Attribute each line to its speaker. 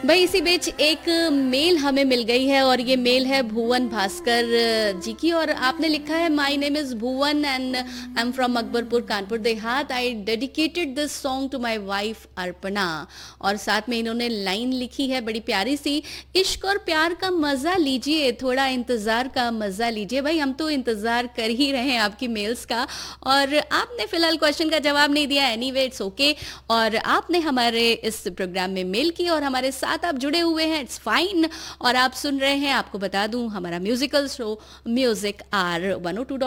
Speaker 1: भाई इसी बीच एक मेल हमें मिल गई है और ये मेल है भुवन भास्कर जी की। और आपने लिखा है, my name is Bhuvan and I am from Akbarpur Kanpur Dehat. I dedicated this song to my wife Arpana. और साथ में इन्होंने लाइन लिखी है बड़ी प्यारी सी, इश्क और प्यार का मजा लीजिए, थोड़ा इंतजार का मजा लीजिए। भाई हम तो इंतजार कर ही रहे हैं आपकी मेल्स का, और आपने फिलहाल क्वेश्चन का जवाब नहीं दिया। Anyway it's okay. और आपने हमारे इस प्रोग्राम में मेल की और हमारे साथ आप जुड़े हुए हैं, इट्स फाइन। और आप सुन रहे हैं, आपको बता दूं, हमारा म्यूजिकल शो म्यूजिक आर 102